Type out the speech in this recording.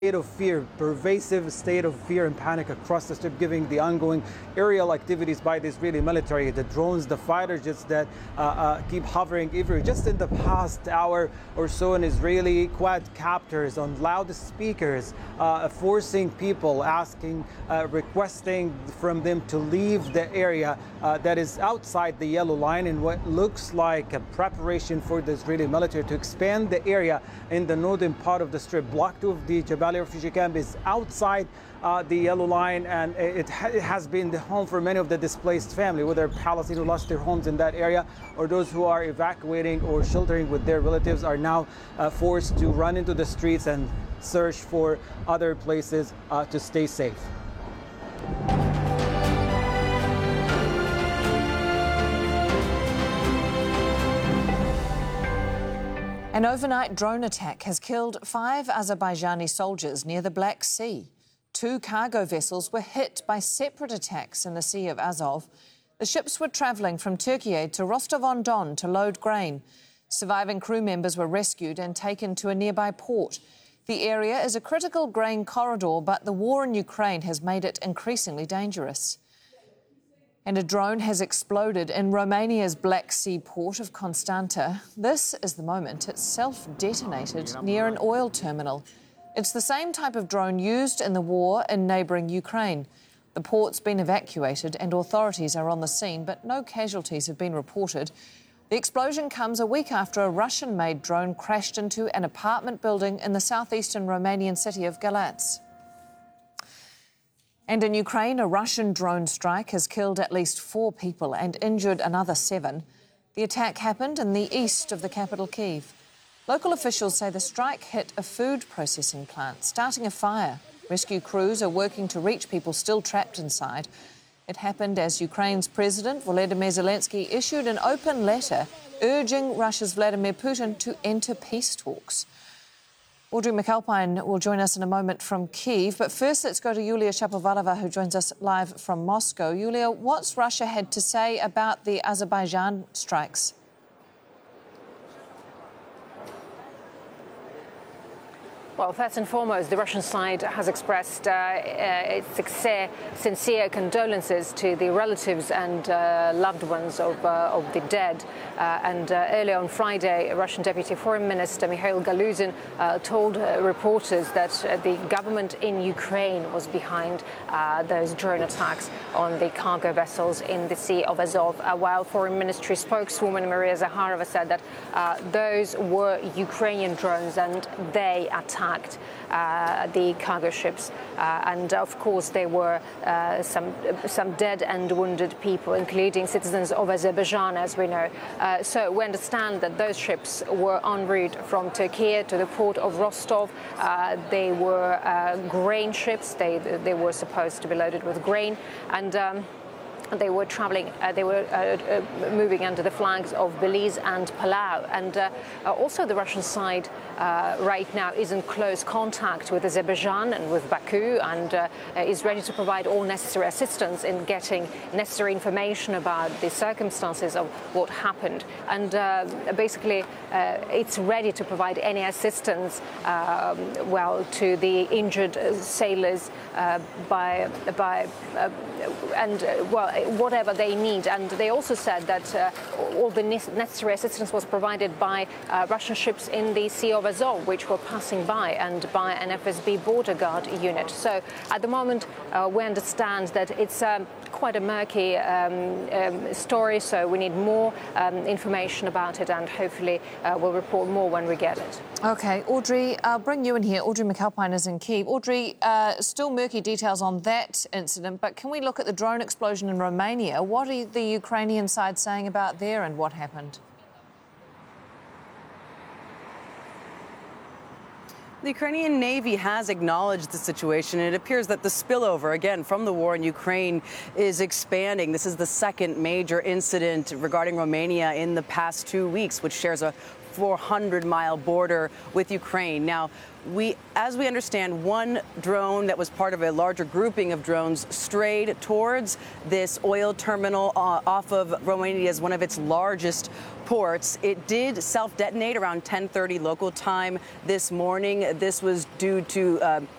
State of fear, pervasive state of fear and panic across the strip, given the ongoing aerial activities by the Israeli military, the drones, the fighter jets that keep hovering everywhere. Just in the past hour or so, an Israeli quadcopters on loudspeakers forcing people, requesting from them to leave the area that is outside the yellow line in what looks like a preparation for the Israeli military to expand the area in the northern part of the strip. Block 2 of the Jabalia refugee camp is outside the yellow line, and it has been the home for many of the displaced family, whether Palestinians who lost their homes in that area or those who are evacuating or sheltering with their relatives are now forced to run into the streets and search for other places to stay safe. An overnight drone attack has killed 5 Azerbaijani soldiers near the Black Sea. 2 cargo vessels were hit by separate attacks in the Sea of Azov. The ships were travelling from Turkey to Rostov-on-Don to load grain. Surviving crew members were rescued and taken to a nearby port. The area is a critical grain corridor, but the war in Ukraine has made it increasingly dangerous. And a drone has exploded in Romania's Black Sea port of Constanta. This is the moment it self-detonated near an oil terminal. It's the same type of drone used in the war in neighbouring Ukraine. The port's been evacuated and authorities are on the scene, but no casualties have been reported. The explosion comes a week after a Russian-made drone crashed into an apartment building in the southeastern Romanian city of Galați. And in Ukraine, a Russian drone strike has killed at least 4 people and injured another 7. The attack happened in the east of the capital, Kyiv. Local officials say the strike hit a food processing plant, starting a fire. Rescue crews are working to reach people still trapped inside. It happened as Ukraine's President Volodymyr Zelensky issued an open letter urging Russia's Vladimir Putin to enter peace talks. Audrey McAlpine will join us in a moment from Kyiv, but first let's go to Yulia Shapovalova, who joins us live from Moscow. Yulia, what's Russia had to say about the Azerbaijan strikes? Well, first and foremost, the Russian side has expressed its sincere condolences to the relatives and loved ones of the dead. Earlier on Friday, Russian Deputy Foreign Minister Mikhail Galuzin told reporters that the government in Ukraine was behind those drone attacks on the cargo vessels in the Sea of Azov, while Foreign Ministry spokeswoman Maria Zakharova said that those were Ukrainian drones and they attacked the cargo ships, and of course there were some dead and wounded people, including citizens of Azerbaijan, as we know. So we understand that those ships were en route from Turkey to the port of Rostov. They were grain ships. They were supposed to be loaded with grain, and they were traveling, moving under the flags of Belize and Palau. And also the Russian side right now is in close contact with Azerbaijan and with Baku, and is ready to provide all necessary assistance in getting necessary information about the circumstances of what happened. And basically it's ready to provide any assistance, to the injured sailors whatever they need. And they also said that all the necessary assistance was provided by Russian ships in the Sea of Azov, which were passing by, and by an FSB border guard unit. So at the moment, we understand that it's quite a murky story, so we need more information about it, and hopefully we'll report more when we get it. OK, Audrey, I'll bring you in here. Audrey McAlpine is in Kyiv. Audrey, still murky details on that incident, but can we look at the drone explosion in Romania? What are the Ukrainian side saying about there and what happened? The Ukrainian Navy has acknowledged the situation. It appears that the spillover, again, from the war in Ukraine is expanding. This is the second major incident regarding Romania in the past 2 weeks, which shares a 400-mile border with Ukraine. Now, as we understand, one drone that was part of a larger grouping of drones strayed towards this oil terminal off of Romania's one of its largest ports. It did self-detonate around 10:30 local time this morning. This was due to